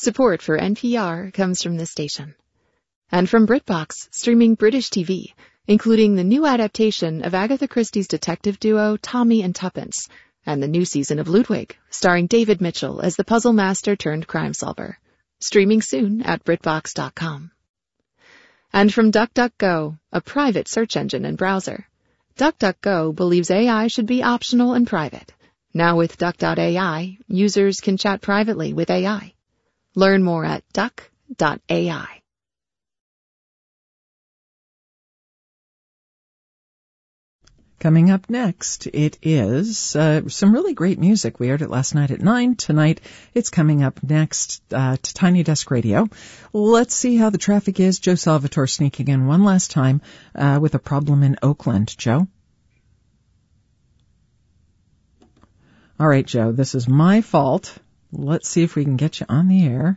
Support for NPR comes from this station. And from BritBox, streaming British TV, including the new adaptation of Agatha Christie's detective duo Tommy and Tuppence, and the new season of Ludwig, starring David Mitchell as the puzzle master turned crime solver. Streaming soon at BritBox.com. And from DuckDuckGo, a private search engine and browser. DuckDuckGo believes AI should be optional and private. Now with Duck.ai, users can chat privately with AI. Learn more at duck.ai. Coming up next, it is some really great music. We aired it last night at 9. Tonight, it's coming up next to Tiny Desk Radio. Let's see how the traffic is. Joe Salvatore sneaking in one last time with a problem in Oakland. Joe? All right, Joe, this is my fault. Let's see if we can get you on the air.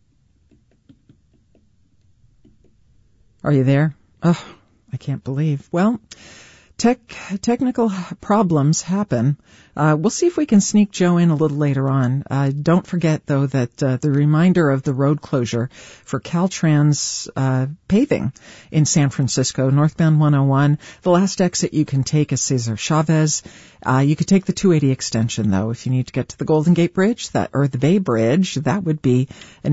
Are you there? Oh, I can't believe. Well, technical problems happen. We'll see if we can sneak Joe in a little later on. Don't forget, though, that the reminder of the road closure for Caltrans paving in San Francisco, northbound 101. The last exit you can take is Cesar Chavez. You could take the 280 extension, though, if you need to get to the Golden Gate Bridge or the Bay Bridge. That would be an